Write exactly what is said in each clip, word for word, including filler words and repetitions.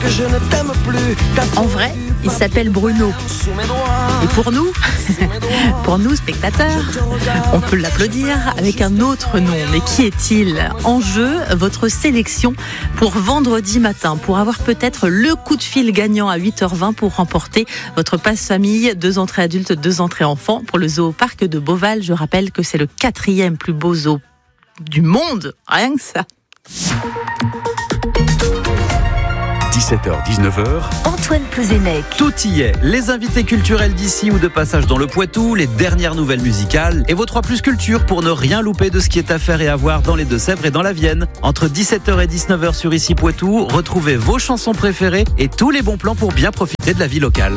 que je ne t'aime plus. En vrai, il s'appelle Bruno. Et pour nous, pour nous spectateurs, on peut l'applaudir avec un autre nom. Mais qui est-il ? En jeu, votre sélection pour vendredi matin, pour avoir peut-être le coup de fil gagnant à huit heures vingt pour remporter votre passe famille, deux entrées adultes, deux entrées enfants pour le Zoo-Parc de Beauval. Je rappelle que c'est le quatrième plus beau zoo du monde, rien que ça. dix-sept heures dix-neuf heures. Antoine Plezenec. Tout y est. Les invités culturels d'ici ou de passage dans le Poitou, les dernières nouvelles musicales et vos trois plus culture pour ne rien louper de ce qui est à faire et à voir dans les Deux-Sèvres et dans la Vienne. Entre dix-sept heures et dix-neuf heures sur Ici Poitou, retrouvez vos chansons préférées et tous les bons plans pour bien profiter de la vie locale.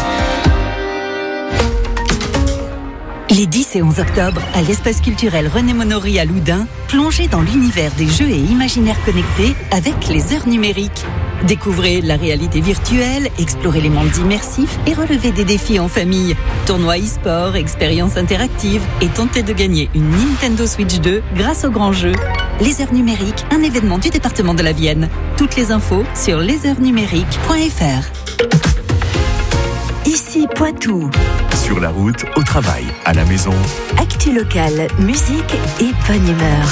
Les dix et onze octobre, à l'espace culturel René Monory à Loudun, plongez dans l'univers des jeux et imaginaires connectés avec les heures numériques. Découvrez la réalité virtuelle, explorez les mondes immersifs et relevez des défis en famille. Tournois e-sport, expériences interactives et tentez de gagner une Nintendo Switch deux grâce au grand jeu. Les heures numériques, un événement du département de la Vienne. Toutes les infos sur les heures numériques point f r. Ici Poitou. Sur la route, au travail, à la maison. Actu locale, musique et bonne humeur.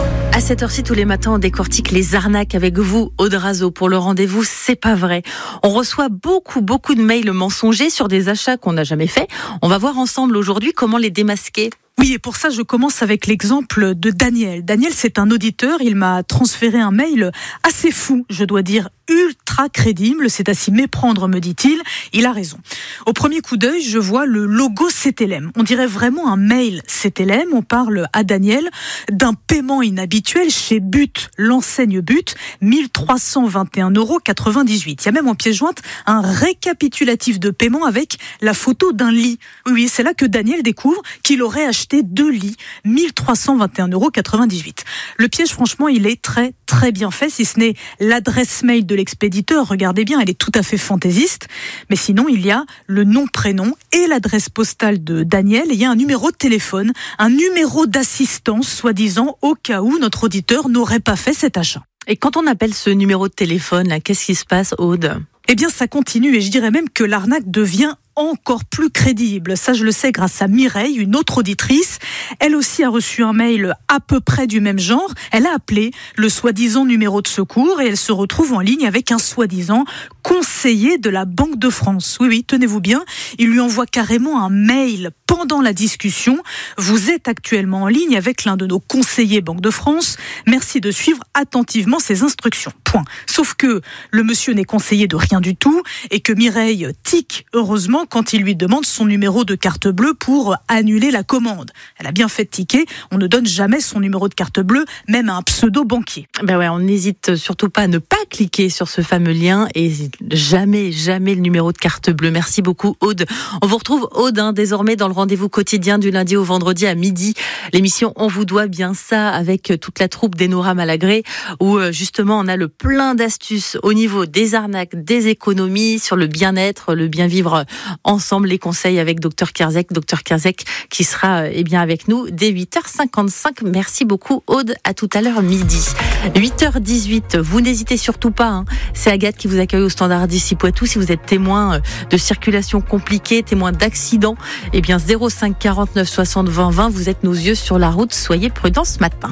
À cette heure-ci, tous les matins, on décortique les arnaques avec vous, Aude Razo, pour le rendez-vous C'est pas vrai. On reçoit beaucoup, beaucoup de mails mensongers sur des achats qu'on n'a jamais faits. On va voir ensemble aujourd'hui comment les démasquer. Oui, et pour ça, je commence avec l'exemple de Daniel. Daniel, c'est un auditeur. Il m'a transféré un mail assez fou, je dois dire ultra crédible. C'est à s'y méprendre, me dit-il. Il a raison. Au premier coup d'œil, je vois le logo C T L M. On dirait vraiment un mail C T L M. On parle à Daniel d'un paiement inhabituel chez But, l'enseigne But, mille trois cent vingt et un euros quatre-vingt-dix-huit. Il y a même en pièce jointe un récapitulatif de paiement avec la photo d'un lit. Oui, oui, c'est là que Daniel découvre qu'il aurait acheté deux lits, mille trois cent vingt et un euros quatre-vingt-dix-huit. Le piège, franchement, il est très, très bien fait, si ce n'est l'adresse mail de l'expéditeur. Regardez bien, elle est tout à fait fantaisiste. Mais sinon, il y a le nom, prénom et l'adresse postale de Daniel. Et il y a un numéro de téléphone, un numéro d'assistance, soi-disant, au cas où notre auditeur n'aurait pas fait cet achat. Et quand on appelle ce numéro de téléphone, là, qu'est-ce qui se passe, Aude ? Eh bien, ça continue et je dirais même que l'arnaque devient encore plus crédible. Ça, je le sais grâce à Mireille, une autre auditrice. Elle aussi a reçu un mail à peu près du même genre. Elle a appelé le soi-disant numéro de secours et elle se retrouve en ligne avec un soi-disant conseiller de la Banque de France. Oui, oui, tenez-vous bien. Il lui envoie carrément un mail pendant la discussion. Vous êtes actuellement en ligne avec l'un de nos conseillers Banque de France. Merci de suivre attentivement ces instructions. Point. Sauf que le monsieur n'est conseiller de rien du tout et que Mireille tique, heureusement, quand il lui demande son numéro de carte bleue pour annuler la commande. Elle a bien fait tiquer, on ne donne jamais son numéro de carte bleue, même à un pseudo-banquier. Ben ouais, on n'hésite surtout pas à ne pas cliquer sur ce fameux lien et jamais, jamais le numéro de carte bleue. Merci beaucoup, Aude. On vous retrouve, Aude, hein, désormais dans le rendez-vous quotidien du lundi au vendredi à midi. L'émission On vous doit bien ça avec toute la troupe d'Enora Malagré où justement on a le plein d'astuces au niveau des arnaques, des économies, sur le bien-être, le bien-vivre ensemble, les conseils avec Docteur Kerzek, Docteur Kerzek qui sera eh bien avec nous dès huit heures cinquante-cinq. Merci beaucoup, Aude. À tout à l'heure midi. huit heures dix-huit. Vous n'hésitez surtout pas. Hein. C'est Agathe qui vous accueille au standard d'Ici Poitou. Si vous êtes témoin de circulation compliquée, témoin d'accident, eh bien zéro cinq quarante-neuf soixante vingt vingt. Vous êtes nos yeux sur la route. Soyez prudents ce matin.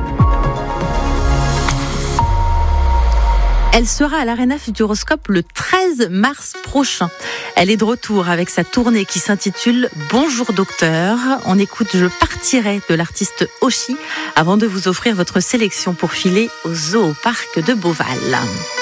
Elle sera à l'Arena Futuroscope le treize mars prochain. Elle est de retour avec sa tournée qui s'intitule Bonjour Docteur. On écoute Je partirai de l'artiste Oshi avant de vous offrir votre sélection pour filer au Zoo-Parc de Beauval.